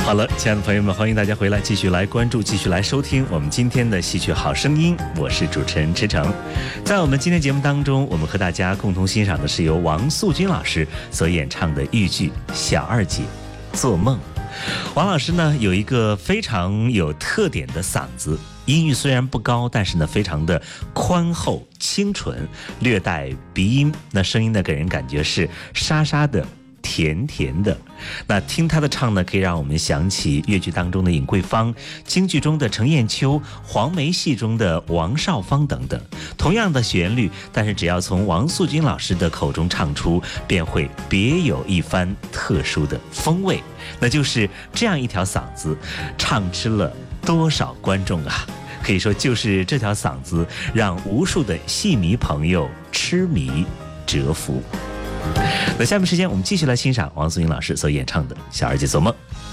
好了，亲爱的朋友们，欢迎大家回来，继续来关注，继续来收听我们今天的戏曲好声音。我是主持人池诚。在我们今天节目当中，我们和大家共同欣赏的是由王素君老师所演唱的豫剧《小二姐做梦》。王老师呢有一个非常有特点的嗓子，音域虽然不高，但是呢非常的宽厚清纯，略带鼻音，那声音呢给人感觉是沙沙的甜甜的。那听他的唱呢，可以让我们想起越剧当中的尹桂芳，京剧中的程砚秋，黄梅戏中的王少芳等等。同样的旋律，但是只要从王素君老师的口中唱出，便会别有一番特殊的风味。那就是这样一条嗓子，唱吃了多少观众啊！可以说就是这条嗓子，让无数的戏迷朋友痴迷折服。那下面时间我们继续来欣赏王素君老师所演唱的《小二姐做梦》。